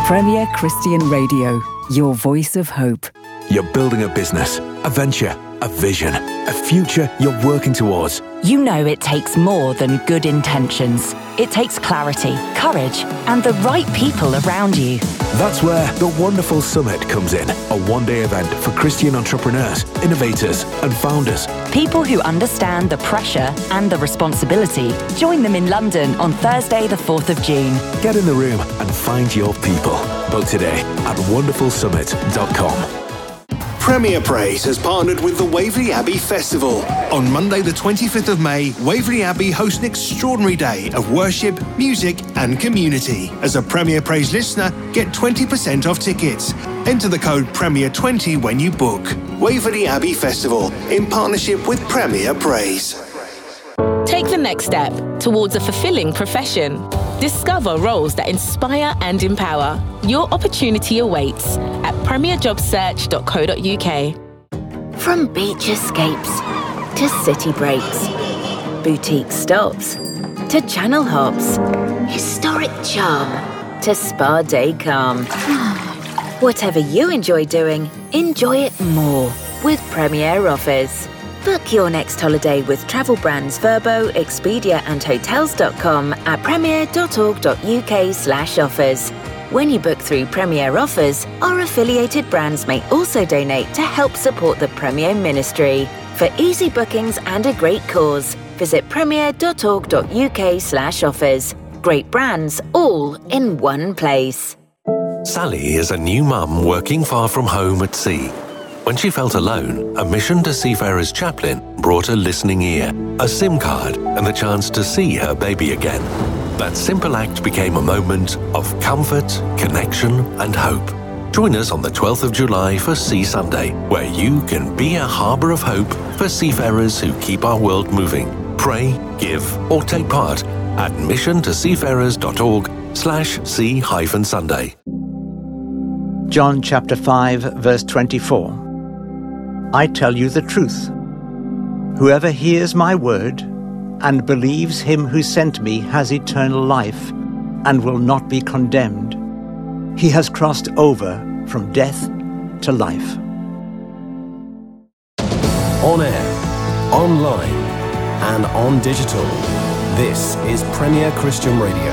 Premier Christian Radio, your voice of hope. You're building a business, a venture, a vision, a future you're working towards. You know it takes more than good intentions. It takes clarity, courage, and the right people around you. That's where the Wonderful Summit comes in, a one-day event for Christian entrepreneurs, innovators, and founders. People who understand the pressure and the responsibility. Join them in London on Thursday, the 4th of June. Get in the room and find your people. Book today at wonderfulsummit.com. Premier Praise has partnered with the Waverley Abbey Festival. On Monday the 25th of May, Waverley Abbey hosts an extraordinary day of worship, music and community. As a Premier Praise listener, get 20% off tickets. Enter the code PREMIER20 when you book. Waverley Abbey Festival, in partnership with Premier Praise. Take the next step towards a fulfilling profession. Discover roles that inspire and empower. Your opportunity awaits at premierjobsearch.co.uk. From beach escapes to city breaks, boutique stops to channel hops, historic charm to spa day calm. Whatever you enjoy doing, enjoy it more with Premier Offers. Book your next holiday with travel brands Vrbo, Expedia and Hotels.com at premier.org.uk/offers. When you book through Premier Offers, our affiliated brands may also donate to help support the Premier Ministry. For easy bookings and a great cause, visit premier.org.uk/offers. Great brands, all in one place. Sally is a new mum working far from home at sea. When she felt alone, a Mission to Seafarers chaplain brought a listening ear, a SIM card, and the chance to see her baby again. That simple act became a moment of comfort, connection, and hope. Join us on the 12th of July for Sea Sunday, where you can be a harbour of hope for seafarers who keep our world moving. Pray, give, or take part at missiontoseafarers.org/sea-sunday. John chapter 5, verse 24. I tell you the truth. Whoever hears my word and believes him who sent me has eternal life and will not be condemned. He has crossed over from death to life. On air, online, and on digital. This is Premier Christian Radio.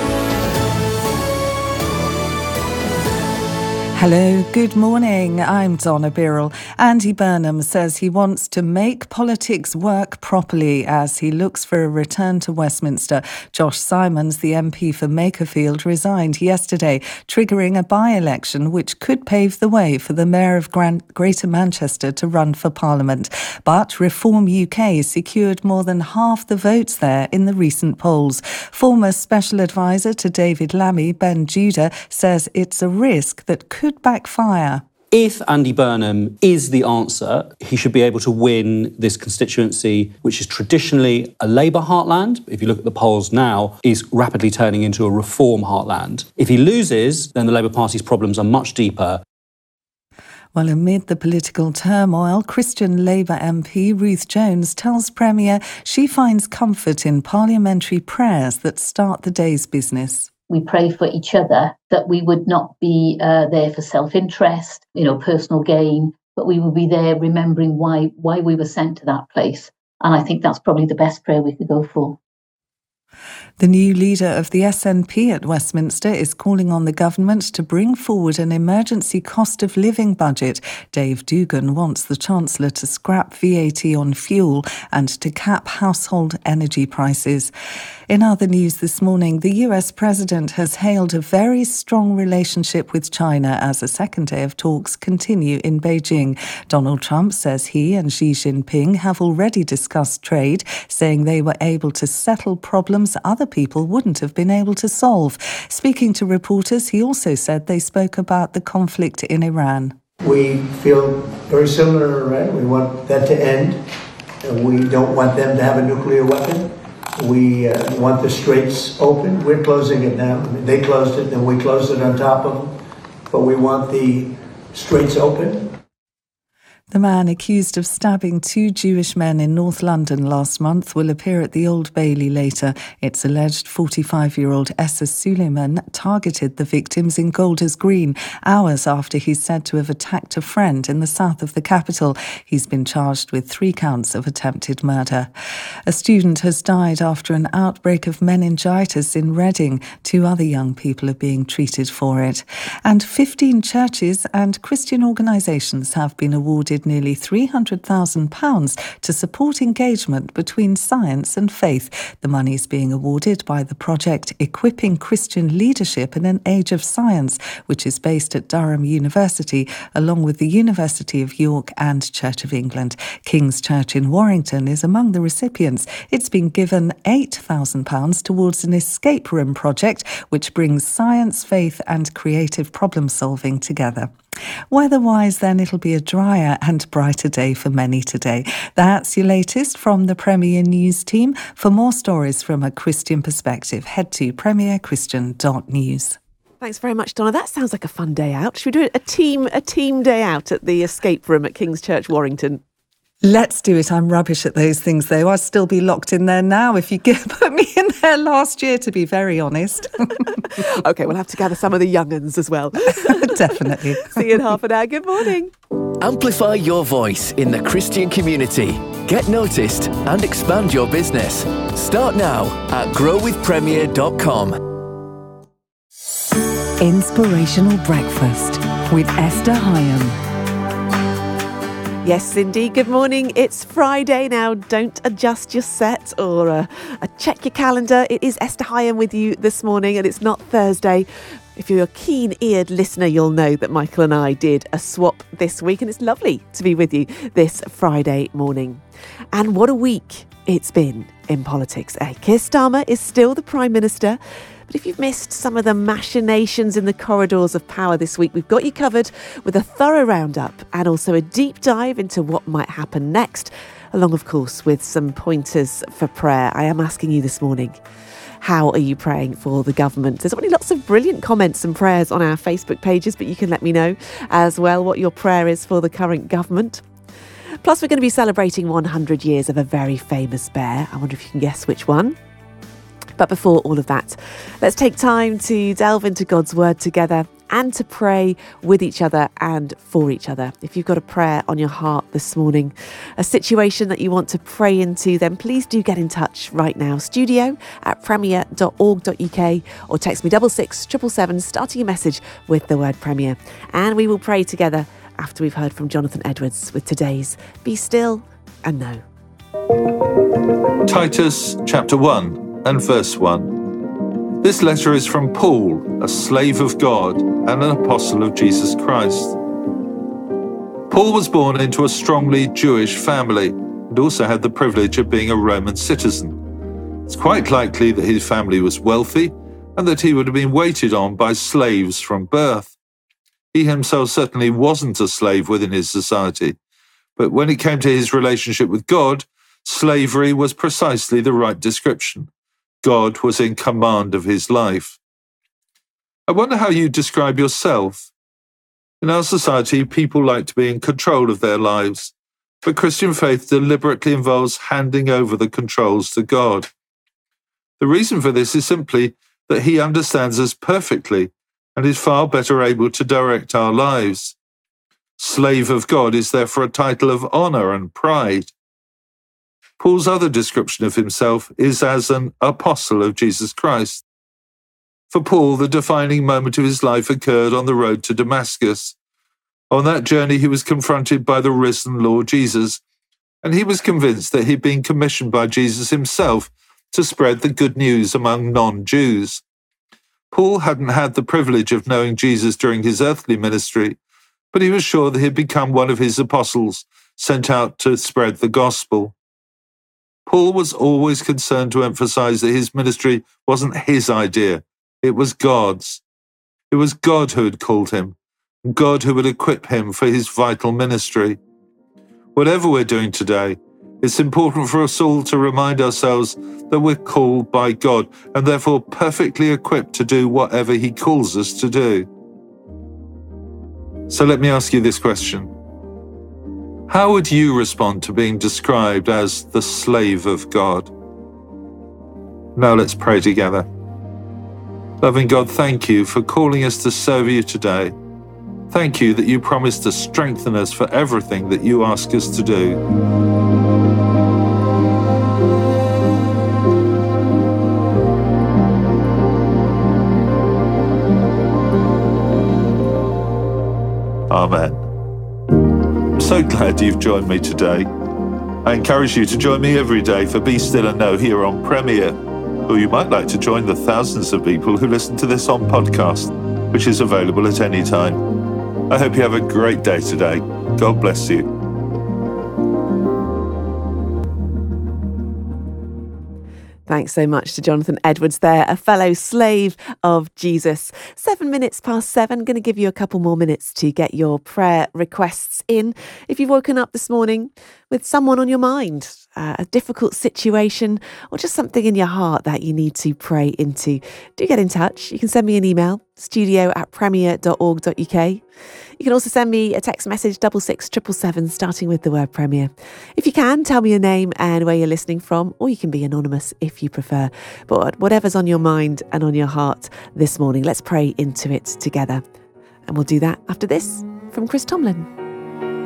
Hello, good morning. I'm Donna Birrell. Andy Burnham says he wants to make politics work properly as he looks for a return to Westminster. Josh Simons, the MP for Makerfield, resigned yesterday, triggering a by-election which could pave the way for the Mayor of Greater Manchester to run for Parliament. But Reform UK secured more than half the votes there in the recent polls. Former Special Advisor to David Lammy, Ben Judah, says it's a risk that could backfire. If Andy Burnham is the answer, he should be able to win this constituency, which is traditionally a Labour heartland. If you look at the polls now, is rapidly turning into a Reform heartland. If he loses, then the Labour Party's problems are much deeper. Well, amid the political turmoil, Christian Labour MP Ruth Jones tells Premier she finds comfort in parliamentary prayers that start the day's business. We pray for each other, that we would not be there for self-interest, personal gain, but we would be there remembering why we were sent to that place. And I think that's probably the best prayer we could go for. The new leader of the SNP at Westminster is calling on the government to bring forward an emergency cost of living budget. Dave Dugan wants the Chancellor to scrap VAT on fuel and to cap household energy prices. In other news this morning, the US President has hailed a very strong relationship with China as a second day of talks continue in Beijing. Donald Trump says he and Xi Jinping have already discussed trade, saying they were able to settle problems other people wouldn't have been able to solve. Speaking to reporters, he also said they spoke about the conflict in Iran. We feel very similar to Iran. We want that to end. We don't want them to have a nuclear weapon. We want the straits open. We're closing it now. They closed it, and we closed it on top of them. But we want the straits open. The man accused of stabbing 2 Jewish men in North London last month will appear at the Old Bailey later. It's alleged 45-year-old Essa Suleiman targeted the victims in Golders Green hours after he's said to have attacked a friend in the south of the capital. He's been charged with 3 counts of attempted murder. A student has died after an outbreak of meningitis in Reading. 2 other young people are being treated for it. And 15 churches and Christian organisations have been awarded nearly £300,000 to support engagement between science and faith. The money is being awarded by the project Equipping Christian Leadership in an Age of Science, which is based at Durham University, along with the University of York and Church of England. King's Church in Warrington is among the recipients. It's been given £8,000 towards an escape room project, which brings science, faith and creative problem solving together. Weather-wise, then, it'll be a drier and brighter day for many today. That's your latest from the Premier News team. For more stories from a Christian perspective, head to premierchristian.news. Thanks very much, Donna. That sounds like a fun day out. Should we do a team day out at the escape room at King's Church, Warrington? Let's do it. I'm rubbish at those things, though. I'd still be locked in there now if you put me in there last year, to be very honest. OK, we'll have to gather some of the young uns as well. Definitely. See you in half an hour. Good morning. Amplify your voice in the Christian community. Get noticed and expand your business. Start now at growwithpremier.com. Inspirational Breakfast with Esther Hyam. Yes, indeed. Good morning. It's Friday now. Don't adjust your set or check your calendar. It is Esther Hyam with you this morning, and it's not Thursday. If you're a keen-eared listener, you'll know that Michael and I did a swap this week, and it's lovely to be with you this Friday morning. And what a week it's been in politics, eh? Keir Starmer is still the Prime Minister. But if you've missed some of the machinations in the corridors of power this week, we've got you covered with a thorough roundup and also a deep dive into what might happen next, along, of course, with some pointers for prayer. I am asking you this morning, how are you praying for the government? There's already lots of brilliant comments and prayers on our Facebook pages, but you can let me know as well what your prayer is for the current government. Plus, we're going to be celebrating 100 years of a very famous bear. I wonder if you can guess which one. But before all of that, let's take time to delve into God's word together and to pray with each other and for each other. If you've got a prayer on your heart this morning, a situation that you want to pray into, then please do get in touch right now. studio@premier.org.uk or text me 66777, starting a message with the word Premier. And we will pray together after we've heard from Jonathan Edwards with today's Be Still and Know. Titus chapter 1 and verse 1. This letter is from Paul, a slave of God and an apostle of Jesus Christ. Paul was born into a strongly Jewish family and also had the privilege of being a Roman citizen. It's quite likely that his family was wealthy and that he would have been waited on by slaves from birth. He himself certainly wasn't a slave within his society, but when it came to his relationship with God, slavery was precisely the right description. God was in command of his life. I wonder how you describe yourself. In our society, people like to be in control of their lives, but Christian faith deliberately involves handing over the controls to God. The reason for this is simply that he understands us perfectly and is far better able to direct our lives. Slave of God is therefore a title of honor and pride. Paul's other description of himself is as an apostle of Jesus Christ. For Paul, the defining moment of his life occurred on the road to Damascus. On that journey, he was confronted by the risen Lord Jesus, and he was convinced that he'd been commissioned by Jesus himself to spread the good news among non-Jews. Paul hadn't had the privilege of knowing Jesus during his earthly ministry, but he was sure that he'd become one of his apostles sent out to spread the gospel. Paul was always concerned to emphasize that his ministry wasn't his idea, it was God's. It was God who had called him, and God who would equip him for his vital ministry. Whatever we're doing today, it's important for us all to remind ourselves that we're called by God and therefore perfectly equipped to do whatever he calls us to do. So let me ask you this question. How would you respond to being described as the slave of God? Now let's pray together. Loving God, thank you for calling us to serve you today. Thank you that you promise to strengthen us for everything that you ask us to do. Amen. I'm so glad you've joined me today. I encourage you to join me every day for Be Still and Know here on Premier, or you might like to join the thousands of people who listen to this on podcast, which is available at any time. I hope you have a great day today. God bless you. Thanks so much to Jonathan Edwards there, a fellow slave of Jesus. 7 minutes past 7, going to give you a couple more minutes to get your prayer requests in. If you've woken up this morning with someone on your mind, a difficult situation, or just something in your heart that you need to pray into, do get in touch. You can send me an email, studio@premier.org.uk. You can also send me a text message, 66777, starting with the word Premier. If you can, tell me your name and where you're listening from, or you can be anonymous if you prefer. But whatever's on your mind and on your heart this morning, let's pray into it together. And we'll do that after this from Chris Tomlin.